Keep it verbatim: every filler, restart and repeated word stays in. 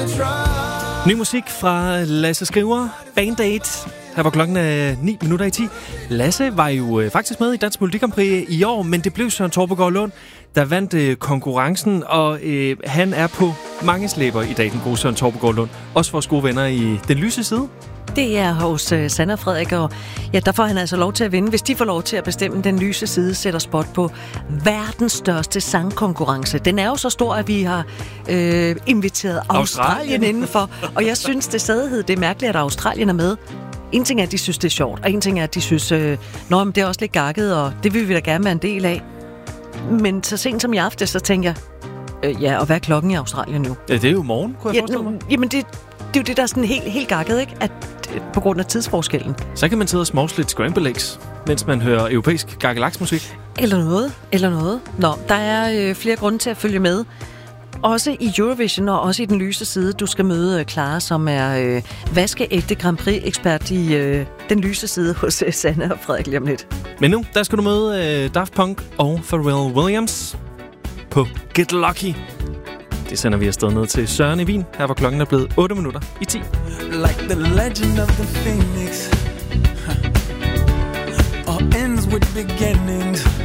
Ny musik fra Lasse Skriver, Band Aid. Her var klokken øh, ni minutter i ti. Lasse var jo øh, faktisk med i Dansk Melodi Grand Prix i år, men det blev Søren Torpegaard Lund, der vandt øh, konkurrencen, og øh, han er på mange slæber i dag, den gode Søren Torpegaard Lund. Også vores gode venner i Den Lyse Side. Det er hos uh, Sanne og Frederik, og ja, der får han altså lov til at vinde, hvis de får lov til at bestemme. Den Lyse Side sætter spot på verdens største sangkonkurrence. Den er jo så stor, at vi har øh, inviteret Australien, Australien indenfor, og jeg synes, det stadighed, det er mærkeligt, at Australien er med. En ting er, at de synes, det er sjovt, og en ting er, at de synes, øh, nå, men det er også lidt gakket, og det vil vi da gerne være en del af. Men så sent som i aften, så tænker jeg, øh, ja, og hvad er klokken i Australien nu? Ja, det er jo morgen, kunne jeg ja, forestille mig. Jamen, det, det er jo det, der er sådan helt, helt gakket, ikke? At på grund af tidsforskellen. Så kan man sidde og smås lidt scramble eggs, mens man hører europæisk gakkelaksmusik. Eller noget, eller noget. Nå, der er øh, flere grunde til at følge med. Også i Eurovision og også i Den Lyse Side. Du skal møde øh, Clara, som er øh, vaskeægte Grand Prix-ekspert i øh, Den Lyse Side hos øh, Sanne og Frederik lige om lidt. Men nu, der skal du møde øh, Daft Punk og Pharrell Williams på Get Lucky. Det sender vi afsted ned til Søren i Wien. Her var klokken er blevet otte minutter i ti. Like the legend of the phoenix, huh. All ends with beginnings.